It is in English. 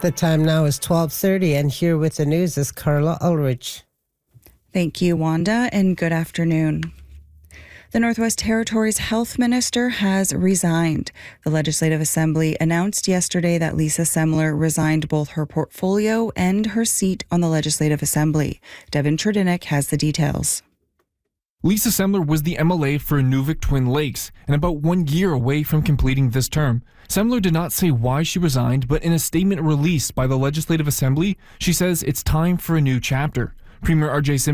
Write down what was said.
The time now is 12:30, and here with the news is Carla Ulrich. Thank you, Wanda, and good afternoon. The Northwest Territories Health Minister has resigned. The Legislative Assembly announced yesterday that Lisa Semler resigned both her portfolio and her seat on the Legislative Assembly. Devin Tredinnick has the details. Lisa Semler was the MLA for Inuvik Twin Lakes and about 1 year away from completing this term. Semler did not say why she resigned, but in a statement released by the Legislative Assembly, she says it's time for a new chapter. Premier R.J. Simpson